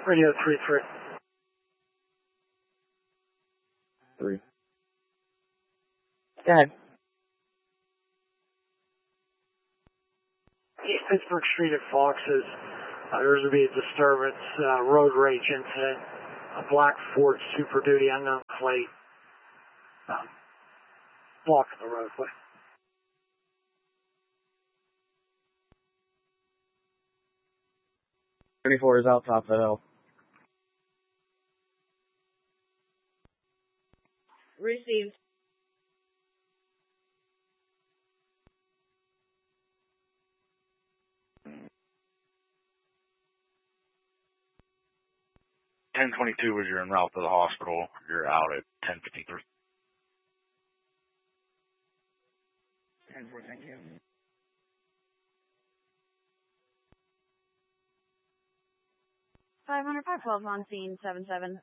Radio 3-3. 3. Go ahead. East Pittsburgh Street at Fox's. There's going to be a disturbance, road rage incident. A black Ford Super Duty unknown plate blocking the roadway. 24 is out top of the hill. Received. $10.22 was you're en route to the hospital. You're out at 10:53. 10-4, thank you. 500, 512 on scene, 7-7.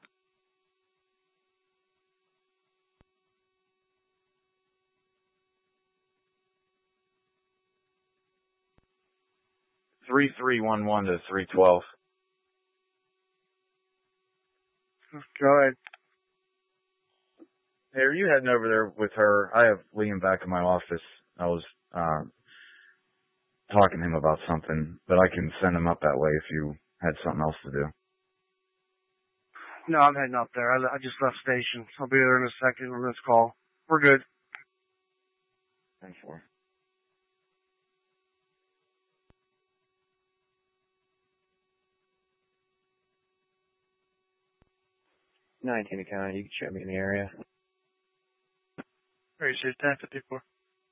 Three 311 to 312. Go ahead. Hey, are you heading over there with her? I have Liam back in my office. I was talking to him about something, but I can send him up that way if you had something else to do. No, I'm heading up there. I just left station. I'll be there in a second on this call. We're good. 10-4. 19 account, you can show me in the area. Very safe, 1054.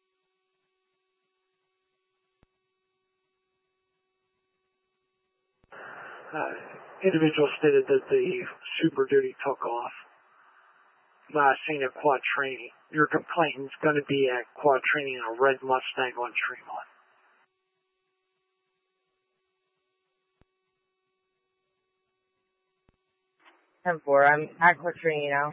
Individual stated that the Super Duty took off. Last seen at Quad Training. Your complainant's going to be at Quad Training in a red Mustang on Tremont. I'm at Quad Training now.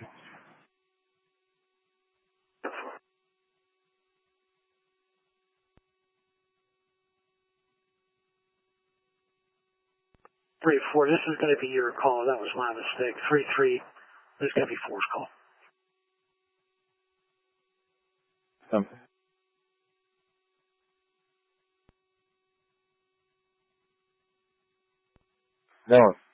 Three, 4, this is going to be your call. That was my mistake. 3-3, this is going to be 4's call. No.